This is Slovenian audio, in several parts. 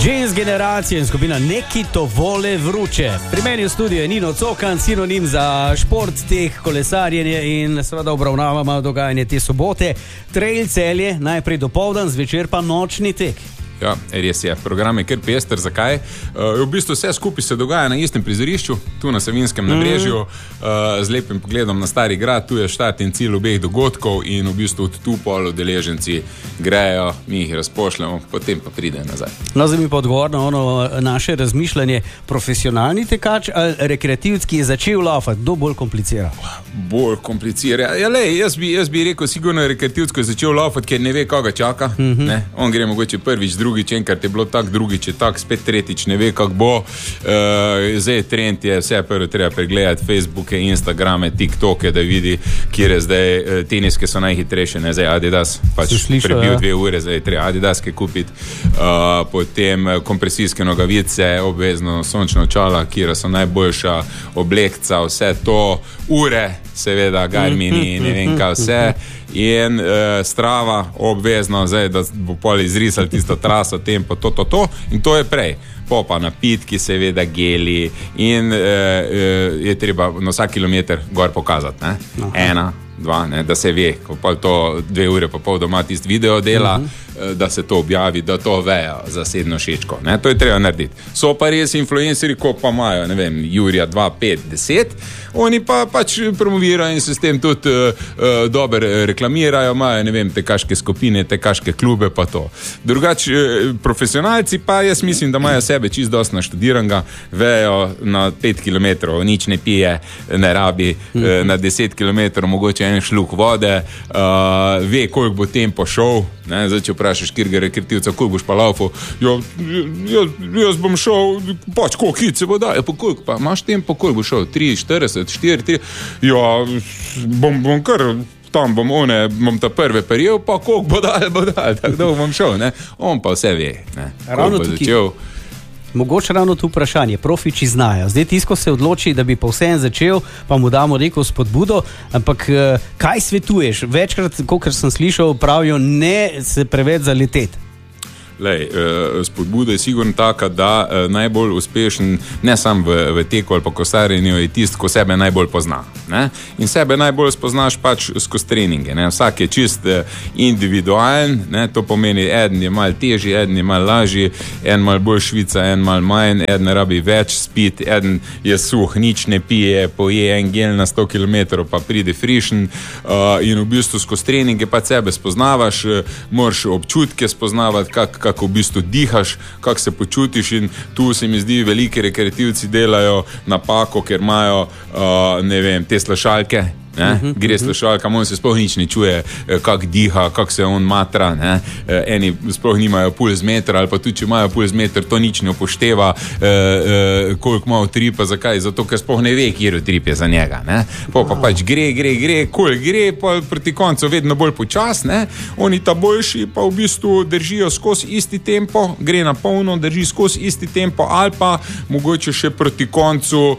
Jazz generacija in skupina Neki to vole vruče. Pri meni v studiu je Nino Cokan, sinonim za šport, teh kolesarjenje in seveda obravnavamo dogajanje te sobote. Trail Celje, najprej dopoldan, zvečer pa nočni tek. Ja, res je. Program je kar pester. Zakaj? V bistvu vse skupaj se dogaja na istem prizorišču, tu na Savinjskem nabrežju, z lepim pogledom na Stari grad, tu je štart in cilj obeh dogodkov in v bistvu tu pol udeleženci grejo, mi jih razpošljamo, potem pa pridejo nazaj. No, zdaj mi pa odgovor na ono naše razmišljanje. Profesionalni tekač ali rekreativec, ki je začel laufati, kdo bolj komplicira? Bolj komplicira. Ja, lej, jaz bi rekel, sigurno rekreativec, ko je začel laufati, ker ne ve, koga čaka. Ne? On gre mogoče prvič, drugič, enkrat je bilo tak, drugič je tak, spet tretjič, ne ve, kak bo. Zdaj trend je, vse prvo treba pregledati Facebooke, Instagrame, TikToke, da vidi, kjer je zdaj teniske so najhitrejše, ne zdaj Adidas, pač prebil 2 ure, zdaj treba Adidaske kupiti, potem kompresijske nogavice, obvezno sončno očala, kjer so najboljša oblekca, vse to, ure, seveda Garmini, ne vem kaj vse, in Strava obvezno, zdaj, da bo pol izrisali tisto traso, tempo, to, in to je prej. Pa napitki, seveda geli in je treba na vsak kilometer gor pokazati, ne? 1, 2, ne? Da se ve, ko pa to 2 ure pa pol doma tisti video dela, da se to objavi, da to vejo za sedno šečko, ne? To je treba narediti. So pa res influenceri, ko pa imajo, ne vem, Jurija 2, 5, 10, oni pa pač promovirajo in se s tem tudi dobro reklamirajo, imajo, ne vem, tekaške skupine, tekaške klube, pa to. Drugače, profesionalci pa jaz mislim, da imajo sebe čist dosti naštudiranega, vejo na 5 kilometrov, nič ne pije, ne rabi, na 10 kilometrov mogoče en šluk vode, ve, koliko bo tempo šel, ne, zdaj, če vprašaš kjerga rekreativca, koliko boš pa laufal, jaz bom šel, pač koliko hit se bo dal, pa koliko pa, imaš tempo, koliko bo šel, 3, 40, 4, 3, bom kar, tam bom ta prve perijel, pa koliko bo dal, tako da bom šel, ne, on pa vse ve, ne, koliko bo začel. Mogoče ravno tu vprašanje, profiči znajo. Zdaj tisko se odloči, da bi pa vsem začel, pa mu damo neko spodbudo, ampak kaj svetuješ? Večkrat, kolikor sem slišal, pravijo, ne se preveč zaleteti. Lej, spodbuda je sigurno taka, da najbolj uspešen, ne sam v teku ali pa kolesarjenju, je tisti, ko sebe najbolj pozna. Ne? In sebe najbolj spoznaš pač skozi treninge. Ne? Vsak je čist individualen, ne? To pomeni, eden je malo težji, eden je malo lažji, en malo bolj švica, en malo manj, eden rabi več spiti, eden je suh, nič ne pije, poje en gel na 100 km, pa pride frišen, in v bistvu skozi treninge pa sebe spoznavaš, moraš občutke spoznavati, kako v bistvu dihaš, kako se počutiš, in tu se mi zdi, veliki rekreativci delajo napako, ker imajo, ne vem, te slušalke, gre slušalka, on se sploh nič ne čuje, kak diha, kak se on matra, ne? Eni sploh nimajo pulsmetra, ali pa tudi če imajo pulsmeter, to nič ne upošteva, koliko ima utripa, zakaj? Zato, ker sploh ne ve, kjer utrip je za njega, ne? Pa pač gre, koliko gre, pa proti koncu vedno bolj počas, ne? Oni ta boljši pa v bistvu držijo skozi isti tempo, gre na polno, drži skozi isti tempo, ali pa mogoče še proti koncu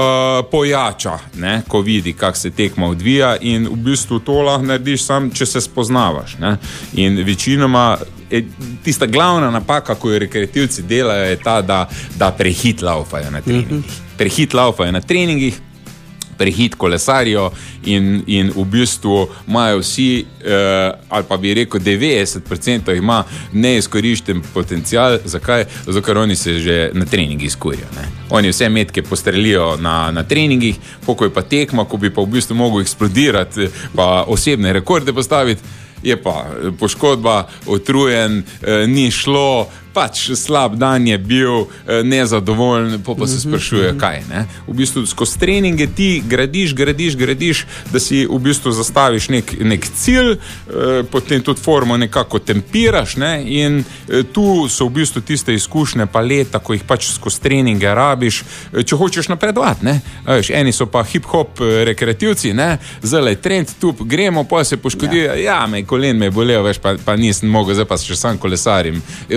pojača, ne? Ko vidi, kak se tekma odvija, in v bistvu to lahko narediš sam, če se spoznavaš, ne? In večinoma tista glavna napaka, ko jo rekreativci delajo, je ta, da prehit laufajo na treningih. Prehit laufajo na treningih, prehit kolesarijo in v bistvu imajo vsi, ali pa bi rekel 90% ima neizkoriščen potencial. Zakaj? Zato, ker oni se že na treningih izkurijo. Oni vse metke postrelijo na treningih, ko je pa tekma, ko bi pa v bistvu mogel eksplodirati, pa osebne rekorde postaviti, je pa poškodba, utrujen, ni šlo, pač slab dan je bil, nezadovoljen, pa se sprašuje, kaj, ne? V bistvu skozi treninge ti gradiš, da si v bistvu zastaviš nek cilj, potem tudi formo nekako tempiraš, ne? In tu so v bistvu tiste izkušnje pa leta, ko jih pač skozi treninge rabiš, če hočeš napredovati, ne? Eni so pa hip-hop rekreativci, ne? Zdaj trend, tu gremo, pa se poškodijo, kolen me je bolel, veš, pa nisem mogel, zdaj pa še sam kolesarim, pa si bil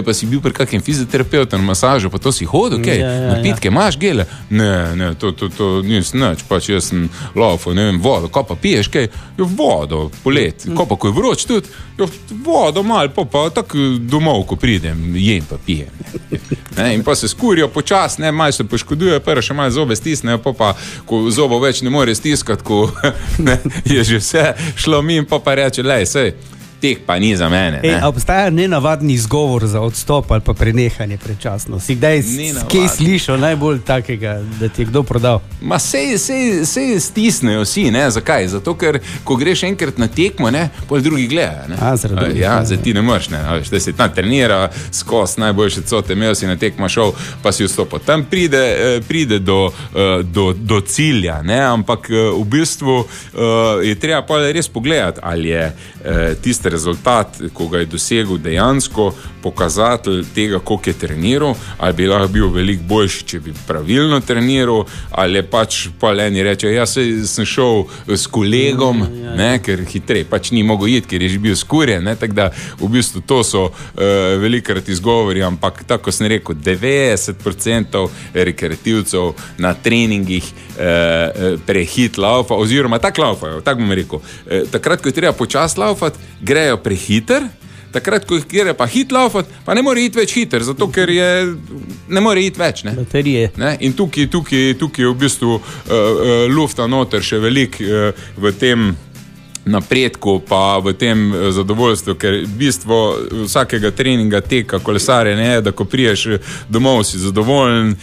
pri kakšnem fizioterapeutu na masažu, pa to si hodil, kaj? Napitke, imaš gele? Ne, to nisem nič, pač jaz sem laufal, ne vem, vodo, ko pa piješ, kaj? Jo, vodo, polet, ko pa ko je vroč tudi, jo, vodo malo, pa tako domov, ko pridem, jem pa pijem. In pa se skurijo počas, malo se poškodujejo, prvo še malo zobe stisnejo, pa ko zobo več ne more stiskati, ko je že vse šlo min, pa reče, lej, sej, teh pa ni za mene. Obstaja nenavadni izgovor za odstop ali pa prenehanje predčasno. Si kdaj kje slišal najbolj takega, da ti je kdo prodal? Ma sej stisnejo vsi, ne? Zakaj? Zato, ker ko greš enkrat na tekmo, ne, pol drugi gledajo, ne? Zdaj ti ne moreš, ne? Da si tam trenira skos, najboljše cote, imel si na tekmo šel, pa si vstopil. Tam pride do cilja, ne? Ampak v bistvu je treba pa res pogledati, ali je tisti rezultat, ko ga je dosegel dejansko pokazatelj tega, koliko je treniral, ali bi lahko bil veliko boljši, če bi pravilno treniral, ali je pač eni reče, sem šel s kolegom, ne, ker hitreje pač ni mogel iti, ker je že bil skurjen, tako da v bistvu to so velikrat izgovori, ampak tako sem rekel, 90% rekreativcev na treningih prehit laufa, oziroma tak laufajo, tako bom rekel. Takrat, ko je treba počas laufati, grejo prehiter, takrat, ko jih gre pa hit laufati, pa ne more iti več hiter, zato ker ne more iti več. Ne? Baterije. Ne? In tukaj je v bistvu lufta noter še velik v tem napredku, pa v tem zadovoljstvu, ker bistvo vsakega treninga teka, kolesarjenja je, da ko priješ domov, si zadovoljen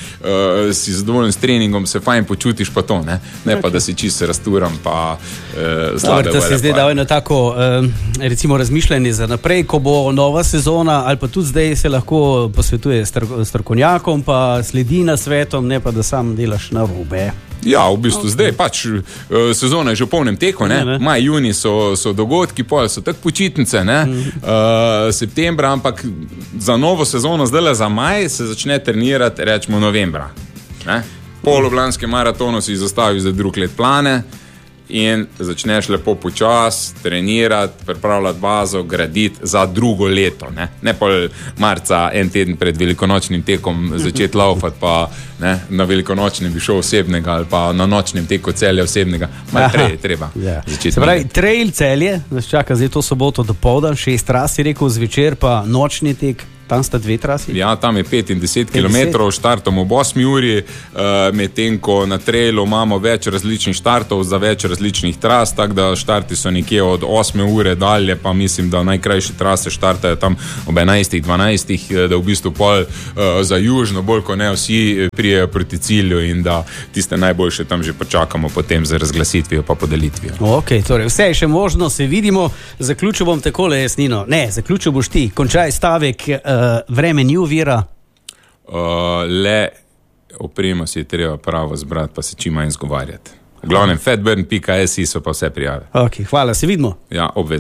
s treningom, se fajn počutiš pa to, ne pa da si čisto rasturan, pa slabe. To se zdaj dal eno tako recimo razmišljanje za naprej, ko bo nova sezona, ali pa tudi zdaj se lahko posvetuje strokovnjakom, pa sledi na svetom, ne pa da sam delaš na robe. Ja, v bistvu zdaj pač sezona je že v polnem teku, maj, juni so dogodki, pol so tako počitnice, septembra, ampak za novo sezono, zdaj za maj, se začne trenirati, rečemo novembra. Po Ljubljanskem maratonu si zastaviš za drug let plane in začneš lepo počas trenirati, pripravljati bazo, graditi za drugo leto. Ne pol marca, en teden pred velikonočnim tekom začeti laufati, pa na velikonočnem bi šel osebnega ali pa na nočnem teku Celja osebnega. Prej je treba začeti. Se pravi, Trail Celje, nas čaka zdaj to soboto dopoldan, 6 tras, si rekel, zvečer pa nočni tek. Tam sta 2 trasi? Ja, tam je 5 in 10 km, štartamo ob 8 uri, medtem ko na trailu imamo več različnih štartov za več različnih tras, tako da štarti so nekje od 8 ure dalje, pa mislim, da najkrajše trase štartajo tam ob 11-12, da v bistvu pol za južno, bolj ko ne vsi prijejo proti cilju in da tiste najboljše tam že počakamo potem za razglasitvijo pa podelitvijo. Ok, torej vse je še možno, se vidimo. Zaključil bom takole, Jasnino. Ne, zaključil boš ti. Končaj stavek. Vreme ni uvira? Le opremo si je treba pravo zbrati, pa se čim manj izgovarjati. V glavnem, fatburn.si so pa vse prijave. Ok, hvala, se vidimo. Ja, obvezno.